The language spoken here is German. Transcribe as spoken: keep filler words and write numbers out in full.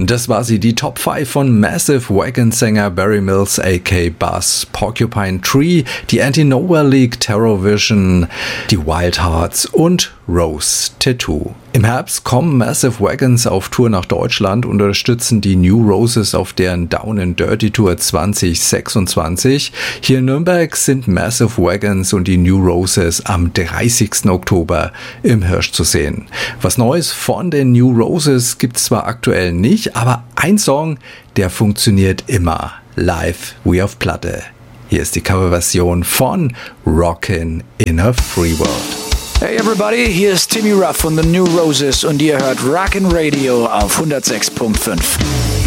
Und das war sie, die Top fünf von Massive Wagon-Sänger Barry Mills aka Buzz, Porcupine Tree, die Anti-Nowhere League, Terror Vision, die Wild Hearts und Rose Tattoo. Im Herbst kommen Massive Wagons auf Tour nach Deutschland und unterstützen die New Roses auf deren Down and Dirty Tour zwanzig sechsundzwanzig. Hier in Nürnberg sind Massive Wagons und die New Roses am dreißigsten Oktober im Hirsch zu sehen. Was Neues von den New Roses gibt's zwar aktuell nicht, aber ein Song, der funktioniert immer live wie auf Platte. Hier ist die Coverversion von Rockin' in a Free World. Hey everybody, hier ist Timmy Ruff von The New Roses und ihr hört Rockin' Radio auf hundertsechs Komma fünf.